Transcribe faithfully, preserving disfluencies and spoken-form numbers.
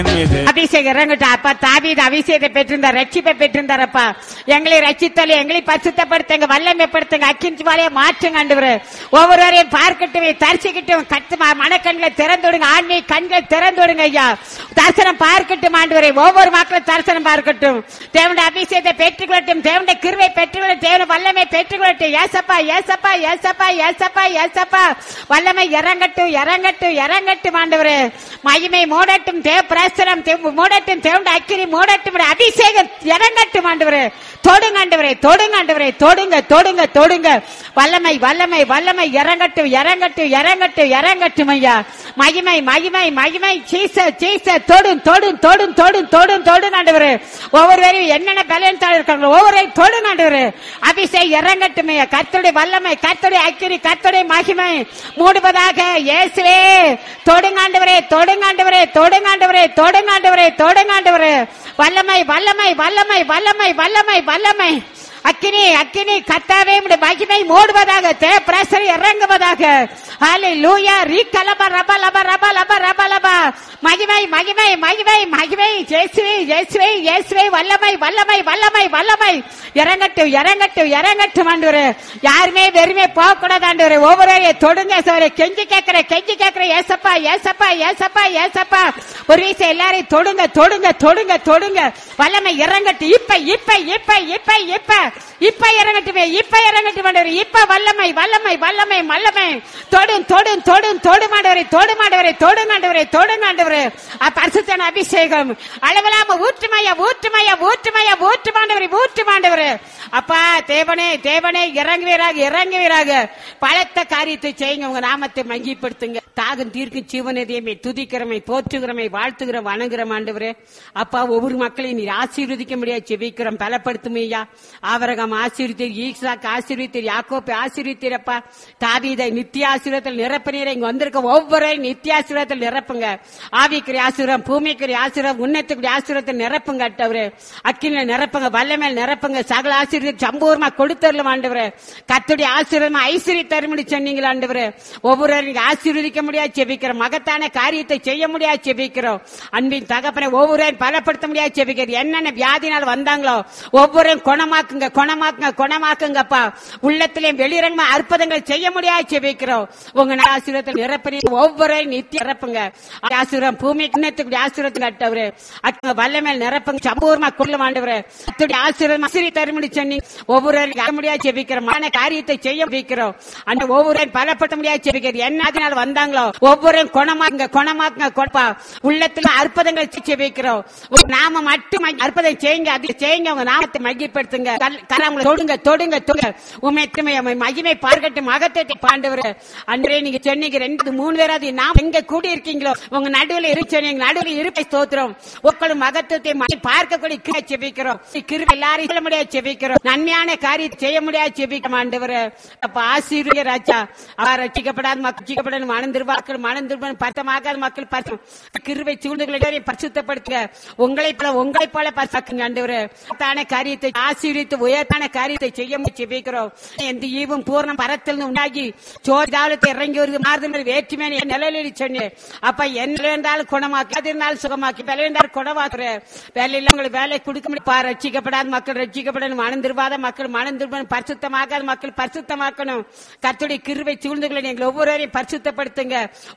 அபிஷேகம் இறங்கட்டும். அப்பா தாவீது அபிஷேகத்தை பெற்றிருந்தார், ரட்சிப்பை பெற்றிருந்தாரப்பா. எங்களை ரட்சித்தலே, எங்களை பரிசுத்தப்படுத்துங்க, வல்லமைப்படுத்துங்க, அக்கினி ஜுவாலையை மாற்றுங்க ஆண்டவரே. ஒவ்வொருவரையும் பார்க்கட்டும், தரிசிக்கட்டும், கத்து மனக்கண்களை திறந்துடுங்க, ஆன்மீக கண்களை திறந்துடுங்க ஐயா. தரிசனம் பார்க்கட்டும் ஆண்டவரே, ஒவ்வொரு மக்களும் தரிசனம் பார்க்கட்டும். தேவனுடைய அபிஷேகத்தை பெற்றுக்கொள்ளட்டும், தேவனுடைய கிருபை பெற்றுக்கொள்ளட்டும், தேவனுடைய வல்லமை பெற்றுக்கொள்ளட்டும். ஏசப்பா ஏசப்பா ஏசப்பா ஏசப்பா ஏசப்பா வல்லமை இறங்கட்டும் இறங்கட்டும் இறங்கட்டும் ஆண்டவரே. மகிமை மூடட்டும், தேவ பிரசனம் மூடட்டும், தேவனுடைய அக்கினி மூடட்டும், அபிஷேகம் இறங்கட்டும் ஆண்டவரே. தொடுங்க ஆண்டவரே, தொடுங்க ஆண்டவரே, தொடுங்க தொடுங்க தொடுங்க. வல்லமை வல்லமை வல்லமை இறங்கட்டும் இறங்கட்டும் இறங்கட்டும் இறங்கட்டும் ஐயா. மகிமை மகிமை மகிமை சீச சீச தொடும் தொடும் தொடும் தொடும் தொடும் தொடும் ஆண்டவரே. ஒவ்வொருவரையும் என்னென்ன பலன்தாள் இருக்காங்களோ ஒவ்வொருவரையும் தொடும் ஆண்டவரே. அபிஷேகம் இறங்கட்டும் ஐயா. கர்த்தருடைய வல்லமை, கர்த்தருடைய அக்கினி, கர்த்தருடைய மகிமை மூடுவதாக இயேசுவே. தொடுங்காண்டவரே தொடுங்காண்டவரே தொடுங்காண்டவரே தொடுங்காண்டவரே தொடுங்காண்டவரே. வல்லமை வல்லமை வல்லமை வல்லமை வல்லமை வல்லமை அக்கினி அக்கினி கர்த்தாவே மகிமை மூடுவதாக, தே பிரசரி இறங்குவதாக. ஹல்லேலூயா. ரீகலப ரப லப ரப லப ரப லப. மகிமை மகிமை மகிமை மகிமை இயேசுவே இயேசுவே இயேசுவே. வல்லமை வல்லமை வல்லமை வல்லமை இறங்கட்டும் இறங்கட்டும் இறங்கட்டும் ஆண்டவரே. யாருமே வெறுமே போக கூடாது ஆண்டவரே. ஒவ்வொருவரையும் தொடுங்க சவரே. கெஞ்சி கேட்கிற கெஞ்சி கேட்கிற ஏசப்பா ஏசப்பா ஏசப்பா ஏசப்பா. ஒரு விஷயம் எல்லாரையும் தொடுங்க தொடுங்க தொடுங்க தொடுங்க. வல்லமை இறங்கட்டும் இப்ப இப்ப இப்ப இப்ப இப்ப இப்ப இறங்கட்டுமே, இப்ப இறங்கட்டும் ஆண்டவரே. இப்ப வல்லமை வல்லமை வல்லமை வல்லமை. தொடும் தொடும் தொடும் தொடுமாண்டவரை தொடுமாண்டவரை தொடுமாண்டவரை தொடுமாண்டவரை. பரிசுத்தன அபிஷேகம் அளவிலாம ஊற்றுமையா ஊற்றுமையா ஊற்றுமையா ஊற்றுமாண்டவரை ஊற்றுமாண்டவரை. அப்பா தேவனே தேவனே இறங்குவீராக இறங்குவீராக. பலத்த காரியத்தை செய்யுங்க, உங்க நாமத்தை மகிப்படுத்துங்க. தாகம் தீர்க்கும் ஜீவனதியமே துதிக்கிறமை போற்றுகிறமை வாழ்த்துகிறோம் வணங்குகிறோம் ஆண்டவரே. அப்பா ஒவ்வொரு மக்களையும் நீர் ஆசீர்வதிக்க முடியாது செபிக்கிறோம். பலப்படுத்துமையா. ஆவரகம் ஆசீர்வதித்தீர், ஈசாக்கு ஆசீர்வதித்தீர், யாக்கோபை ஆசீர்வதித்தீரப்பா. தாவீதை நித்திய ஆசீர்வாதத்தில் நிரப்பினீர். இங்க வந்திருக்க ஒவ்வொரு நித்திய ஆசீர்வாதத்தில் நிரப்புங்க. ஆவிக்குரிய ஆசீர்வாதம், பூமிக்குரிய ஆசீர்வாதம், உன்னத்துக்குரிய ஆசீர்வாதத்தில் நிரப்புங்க ஆண்டவரே. அக்கினில நிரப்புங்க, வல்லமேல் நிரப்புங்க. சகல ஆசீர்வாதம் சம்பூர்ணமா கொடுத்தரலாம் ஆண்டவரே. கர்த்தருடைய ஆசீர்வாதம் ஐஸ்வர்ய தரும்படி சொன்னீங்களா ஆண்டவரே. ஒவ்வொரு ஆசீர்வதிக்க முடியாது செபிக்கிறோம். மகத்தான காரியத்தை செய்ய முடியாது செபிக்கிறோம். அன்பின் தகப்பனை ஒவ்வொரு பலப்படுத்த முடியாது செபிக்கிறோம். என்னென்ன வியாதினால் வந்தாங்களோ ஒவ்வொரு குணமாக்குங்க குணமாக்குங்க குணமாக்குங்கப்பா. உள்ளத்திலேயும் வெளிரங்கமா அற்புதங்கள் செய்ய முடியாது செபிக்கிறோம். உங்க ஆசீர்வாதத்தை நிரப்பி ஒவ்வொரு நித்திய நிரப்புங்க. ஆசீர்வாதம் பூமி கிண்ணத்துக்கு ஆசீர்வாதம் கட்டவரு அங்க வல்லமேல் நிரப்புங்க. சம்பூர்ணமா கொள்ளும் ஆண்டவரே. கர்த்தருடைய ஆசீர்வாதம் ஆசீர்வதி தரும்படி சொன்னீங்க. ஒவ்வொரு முடியாது செபிக்கிறோம். காரியத்தை செய்ய வைக்கிறோம். அந்த ஒவ்வொரு பலப்பட்ட முடியாது செபிக்கிறோம். என்ன வந்தாங்களோ ஒவ்வொரு குணமாக்குங்க குணமாக்குங்க கொடுப்பா. உள்ளத்துல அற்புதங்கள் செபிக்கிறோம். நாம மட்டும் அற்புதம் செய்யுங்க, அது செய்யுங்க. உங்க நாமத்தை மகிப்படுத்துங்க. கரங்களை தொடுங்க தொடுங்க தொடுங்க. உண்மை மகிமை பார்க்கட்டும், மகத்தை பாண்டவர் அன்றே நீங்க சொன்னீங்க. ரெண்டு மூணு பேராது நாம் எங்க கூடி இருக்கீங்களோ உங்க நடுவில் இருக்கு, நடுவில் இருப்பை ஸ்தோத்திரம். உங்களும் மகத்துவத்தை பார்க்கக்கூடிய கிருபை செபிக்கிறோம். கிருபை எல்லாரும் சொல்ல முடியாது செபிக்கிறோம். நன்மையான காரியத்தை செய்ய முடியாது செபிக்க ஆண்டவர். அப்ப ஆசீர்வதிங்க ராஜா. அவர் ரட்சிக்கப்படாத மக்கள் ரட்சிக்கப்பட மனந்திருவாக்கள் மனந்திருப்பன் பத்தமாகாத மக்கள் பரிசு கிருபை சூழ்நிலை பரிசுத்தப்படுத்துங்க. உங்களை போல உங்களை போல பரிசாக்குங்க ஆண்டவர். தான காரியத்தை ஆசீர்வித்து உயர்த்தான காரியத்தை செய்ய செபிக்கிறோம். எந்த ஈவும் பூர்ணம் பரத்தில் உண்டாகி சோதாலத்தை இறங்கி ஒரு மாறுதல் வேற்றுமே நிலையில் சொன்னேன். அப்ப என்ன இருந்தாலும் குணமாக்கி, அது இருந்தாலும் சுகமாக்கி, வேலை இருந்தாலும் குணமாக்குற வேலையில உங்களுக்கு வேலை கொடுக்க முடியும். ரட்சிக்கப்படாத மக்கள் ரட்சிக்கப்படணும், மனந்திருவாத மக்கள் மனந்திருப்பன் பரிசுத்தமாகாத மக்கள் பரிசுத்தமாக்கணும். கர்த்தருடைய கிருபை சூழ்ந்துகளை எங்களை ஒவ்வொருவரையும் பரிசுத்தப்படுத்துங்க.